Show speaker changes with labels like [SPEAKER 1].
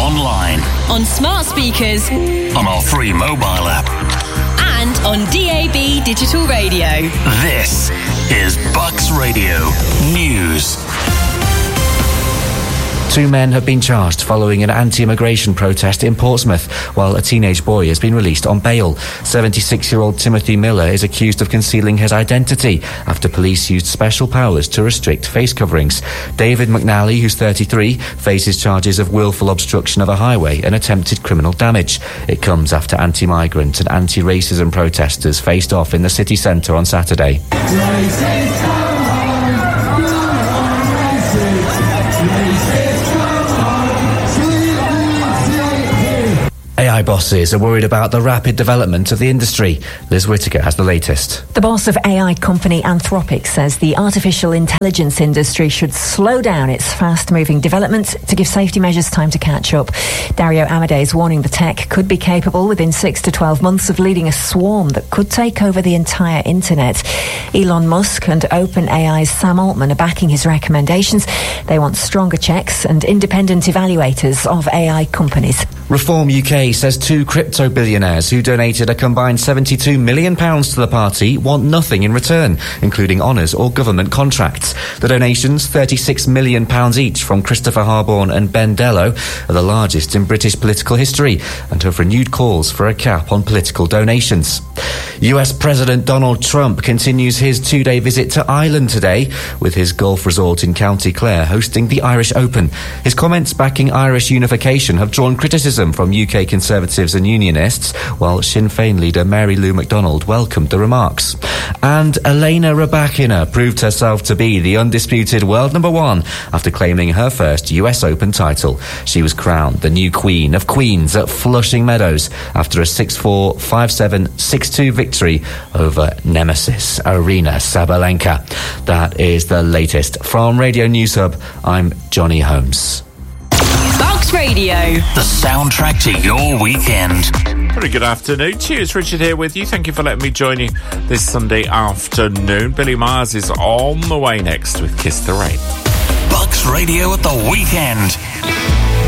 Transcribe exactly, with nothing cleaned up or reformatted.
[SPEAKER 1] online,
[SPEAKER 2] on smart speakers,
[SPEAKER 1] on our free mobile app,
[SPEAKER 2] and on D A B digital radio.
[SPEAKER 1] This is Bucks Radio News.
[SPEAKER 3] Two men have been charged following an anti-immigration protest in Portsmouth, while a teenage boy has been released on bail. seventy-six-year-old Timothy Miller is accused of concealing his identity after police used special powers to restrict face coverings. David McNally, who's thirty-three, faces charges of willful obstruction of a highway and attempted criminal damage. It comes after anti-migrant and anti-racism protesters faced off in the city centre on Saturday. A I bosses are worried about the rapid development of the industry. Liz Whittaker has the latest.
[SPEAKER 4] The boss of A I company Anthropic says the artificial intelligence industry should slow down its fast-moving development to give safety measures time to catch up. Dario Amodei is warning the tech could be capable within six to twelve months of leading a swarm that could take over the entire internet. Elon Musk and OpenAI's Sam Altman are backing his recommendations. They want stronger checks and independent evaluators of A I companies.
[SPEAKER 3] Reform U K says two crypto billionaires who donated a combined seventy-two million pounds to the party want nothing in return, including honours or government contracts. The donations, thirty-six million pounds each from Christopher Harborne and Ben Dello, are the largest in British political history and have renewed calls for a cap on political donations. U S President Donald Trump continues his two-day visit to Ireland today, with his golf resort in County Clare hosting the Irish Open. His comments backing Irish unification have drawn criticism from U K Conservatives and Unionists, while Sinn Féin leader Mary Lou McDonald welcomed the remarks. And Elena Rybakina proved herself to be the undisputed world number one after claiming her first U S Open title. She was crowned the new Queen of Queens at Flushing Meadows after a six four, five seven, six two victory over Nemesis Aryna Sabalenka. That is the latest from Radio News Hub. I'm Johnny Holmes.
[SPEAKER 2] Bucks Radio,
[SPEAKER 1] the soundtrack to your weekend.
[SPEAKER 5] Very good afternoon. Cheers, Richard here with you. Thank you for letting me join you this Sunday afternoon. Billy Myers is on the way next with Kiss the Rain.
[SPEAKER 1] Bucks Radio at the weekend.